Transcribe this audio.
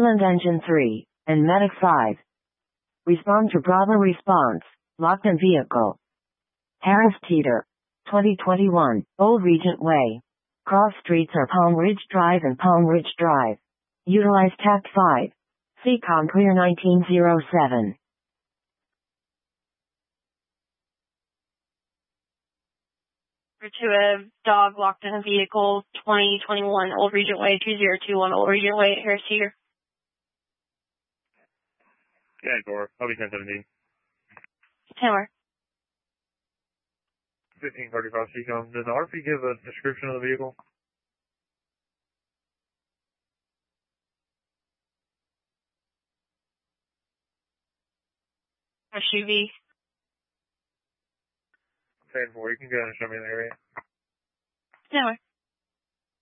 Wayland Engine 3, and Medic 5. Respond to Bravo response. Locked in vehicle. Harris Teeter. 2021, Old Regent Way. Cross streets are Palm Ridge Drive and Palm Ridge Drive. Utilize TACT 5. CCOM Clear 1907. To a dog locked in a vehicle, 2021 Old Regent Way, 2021 Old Regent Way, Harris Teeter. Yeah, Gore. I'll be 1017. Taylor. 1535 CCOM. Does the RP give a description of the vehicle? SUV. 10-4. You can go ahead and show me the area. Taylor.